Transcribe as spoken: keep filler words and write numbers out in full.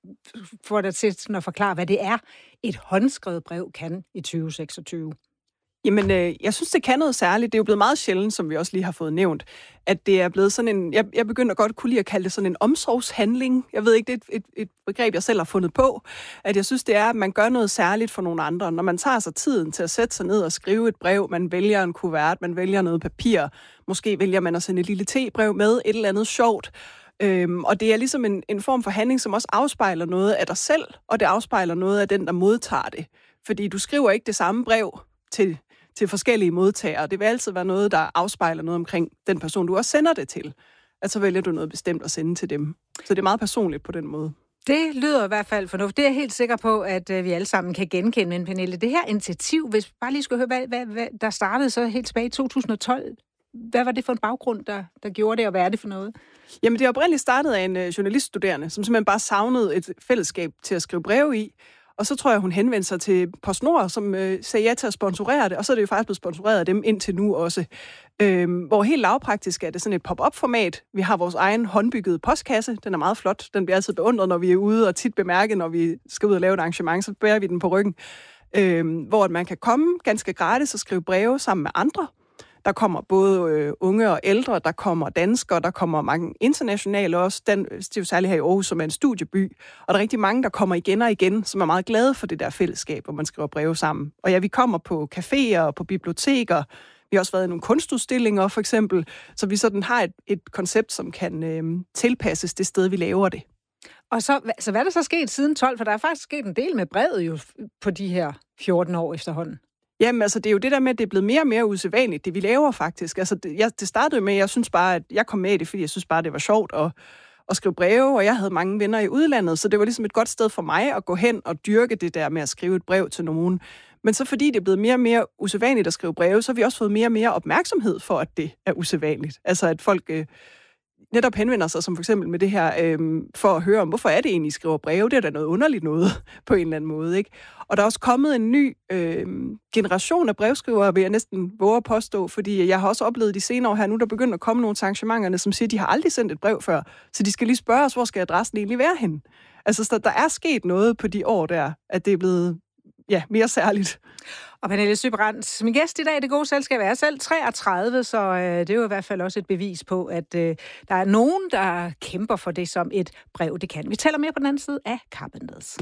får dig til sådan at forklare, hvad det er, et håndskrevet brev kan i tyve seksogtyve. Jamen, øh, jeg synes, det kan noget særligt. Det er jo blevet meget sjældent, som vi også lige har fået nævnt, at det er blevet sådan en... Jeg, jeg begynder godt kunne lide at kalde det sådan en omsorgshandling. Jeg ved ikke, det er et, et, et begreb, jeg selv har fundet på. At jeg synes, det er, at man gør noget særligt for nogle andre. Når man tager sig tiden til at sætte sig ned og skrive et brev, man vælger en kuvert, man vælger noget papir, måske vælger man at sende et lille tebrev med, et eller andet sjovt. Øhm, og det er ligesom en, en form for handling, som også afspejler noget af dig selv, og det afspejler noget af den, der modtager det. Fordi du skriver ikke det samme brev til... til forskellige modtagere. Det vil altid være noget, der afspejler noget omkring den person, du også sender det til. At så vælger du noget bestemt at sende til dem. Så det er meget personligt på den måde. Det lyder i hvert fald fornuftigt. Det er jeg helt sikker på, at vi alle sammen kan genkende. Men Pernille, det her initiativ, hvis vi bare lige skulle høre, hvad, hvad, hvad der startede så helt tilbage i to tusind og tolv. Hvad var det for en baggrund, der, der gjorde det, og hvad er det for noget? Jamen, det er oprindeligt startet af en uh, journaliststuderende, som simpelthen bare savnede et fællesskab til at skrive breve i. Og så tror jeg, hun henvendte sig til PostNord, som øh, sagde ja til at sponsorere det, og så er det jo faktisk blevet sponsoreret af dem indtil nu også. Øhm, hvor helt lavpraktisk er det sådan et pop-up-format. Vi har vores egen håndbyggede postkasse. Den er meget flot. Den bliver altid beundret, når vi er ude, og tit bemærket, når vi skal ud og lave et arrangement, så bærer vi den på ryggen. Øhm, hvor man kan komme ganske gratis og skrive breve sammen med andre. Der kommer både øh, unge og ældre, der kommer danskere, der kommer mange internationale også. Den, det er jo særligt her i Aarhus, som er en studieby. Og der er rigtig mange, der kommer igen og igen, som er meget glade for det der fællesskab, hvor man skriver breve sammen. Og ja, vi kommer på caféer og på biblioteker. Vi har også været i nogle kunstudstillinger, for eksempel. Så vi sådan har et, et koncept, som kan øh, tilpasses det sted, vi laver det. Og så, så hvad er der så sket siden tolv? For der er faktisk sket en del med brevet jo på de her fjorten år efterhånden. Jamen, altså, det er jo det der med, at det er blevet mere og mere usædvanligt, det vi laver faktisk. Altså, det, jeg, det startede med, jeg synes bare, at jeg kom med i det, fordi jeg synes bare, det var sjovt at, at skrive breve, og jeg havde mange venner i udlandet, så det var ligesom et godt sted for mig at gå hen og dyrke det der med at skrive et brev til nogen. Men så fordi det er blevet mere og mere usædvanligt at skrive breve, så har vi også fået mere og mere opmærksomhed for, at det er usædvanligt. Altså, at folk... Øh, netop henvender sig, som for eksempel med det her, øhm, for at høre om, hvorfor er det egentlig, I skriver breve? Det er da noget underligt noget, på en eller anden måde, ikke? Og der er også kommet en ny øhm, generation af brevskrivere, vil jeg næsten våge at påstå, fordi jeg har også oplevet de senere år her nu, der begynder at komme nogle til arrangementerne, som siger, at de har aldrig sendt et brev før, så de skal lige spørge os, hvor skal adressen egentlig være henne? Altså, så der er sket noget på de år der, at det er blevet ja, mere særligt. Og Pernille Sybrand, min gæst i dag i Det Gode Selskab er selv treogtredive, så øh, det er jo i hvert fald også et bevis på, at øh, der er nogen, der kæmper for det, som et brev det kan. Vi taler mere på den anden side af Carpenters.